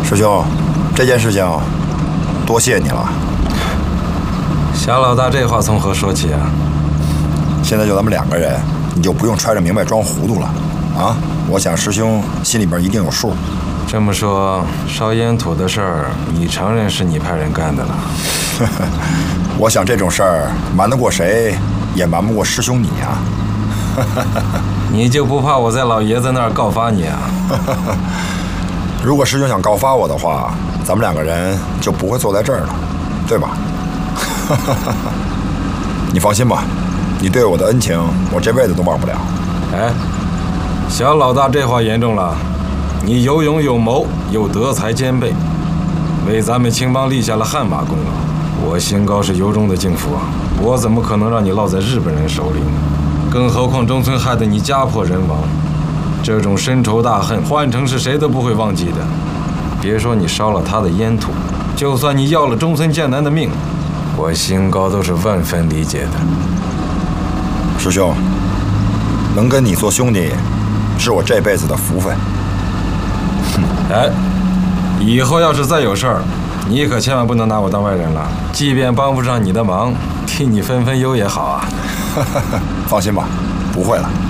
师兄，这件事情多谢你了。 夏老大这话从何说起啊？ 现在就咱们2个人，你就不用揣着明白装糊涂了啊！我想师兄心里边一定有数。 这么说，烧烟土的事儿，你承认是你派人干的了？ 我想这种事儿瞒得过谁，也瞒不过师兄你啊。 你就不怕我在老爷子那儿告发你啊？ 如果师兄想告发我的话，咱们2个人就不会坐在这儿了，对吧？你放心吧，你对我的恩情，我这辈子都忘不了。 哎，小老大这话严重了，你有勇有谋，又德才兼备，为咱们青帮立下了汗马功劳，我兴高是由衷的敬服啊！我怎么可能让你落在日本人手里呢？更何况中村害得你家破人亡，这种深仇大恨，换成是谁都不会忘记的。别说你烧了他的烟土，就算你要了中村健男的命，我兴高都是万分理解的。 师兄，能跟你做兄弟，是我这辈子的福分。 哎，以后要是再有事儿，你可千万不能拿我当外人了。即便帮不上你的忙，替你分分忧也好啊。 放心吧，不会了。